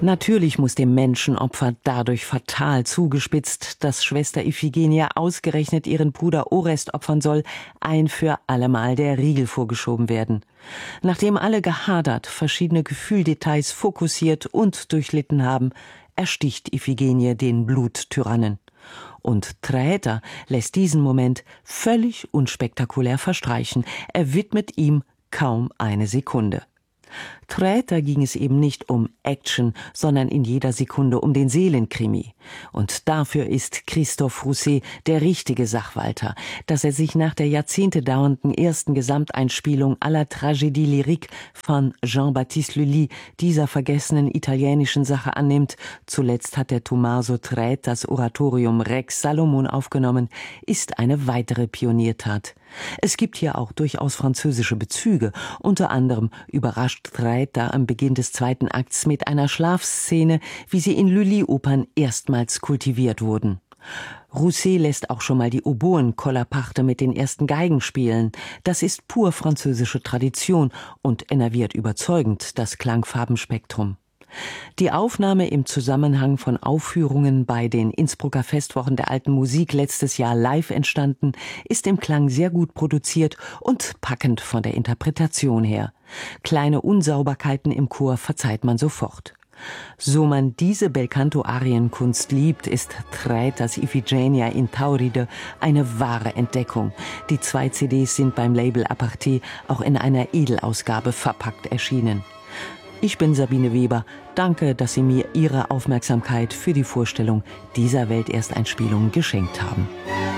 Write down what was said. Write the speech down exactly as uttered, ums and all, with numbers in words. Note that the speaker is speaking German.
Natürlich muss dem Menschenopfer dadurch fatal zugespitzt, dass Schwester Iphigenia ausgerechnet ihren Bruder Orest opfern soll, ein für allemal der Riegel vorgeschoben werden. Nachdem alle gehadert, verschiedene Gefühldetails fokussiert und durchlitten haben, ersticht Iphigenie den Bluttyrannen. Und Traetor lässt diesen Moment völlig unspektakulär verstreichen. Er widmet ihm kaum eine Sekunde. Traetor ging es eben nicht um Action, sondern in jeder Sekunde um den Seelenkrimi. Und dafür ist Christophe Rousset der richtige Sachwalter, dass er sich nach der Jahrzehnte dauernden ersten Gesamteinspielung aller Tragédie lyrique von Jean-Baptiste Lully dieser vergessenen italienischen Sache annimmt. Zuletzt hat der Tommaso Traet das Oratorium Rex Salomon aufgenommen, ist eine weitere Pioniertat. Es gibt hier auch durchaus französische Bezüge. Unter anderem überrascht Traet da am Beginn des zweiten Akts mit einer Schlafszene, wie sie in Lully-Opern erstmals kultiviert wurden. Rousset lässt auch schon mal die Oboen-Kollaparte mit den ersten Geigen spielen. Das ist pur französische Tradition und enerviert überzeugend das Klangfarbenspektrum. Die Aufnahme im Zusammenhang von Aufführungen bei den Innsbrucker Festwochen der alten Musik letztes Jahr live entstanden, ist im Klang sehr gut produziert und packend von der Interpretation her. Kleine Unsauberkeiten im Chor verzeiht man sofort. So man diese Belcanto-Arienkunst liebt, ist Traetors Iphigenia in Tauride eine wahre Entdeckung. Die zwei C Ds sind beim Label Aparté auch in einer Edelausgabe verpackt erschienen. Ich bin Sabine Weber. Danke, dass Sie mir Ihre Aufmerksamkeit für die Vorstellung dieser Weltersteinspielung geschenkt haben.